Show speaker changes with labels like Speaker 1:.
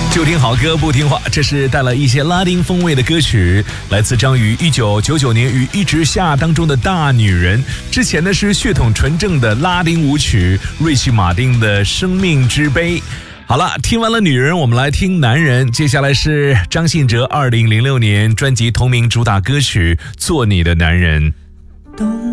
Speaker 1: 就听好歌不听话，这是带了一些拉丁风味的歌曲，来自张宇1999年于一直下当中的大女人。之前呢是血统纯正的拉丁舞曲，瑞奇马丁的生命之杯。好了，听完了女人，我们来听男人。接下来是张信哲2006年专辑同名主打歌曲《做你的男人》。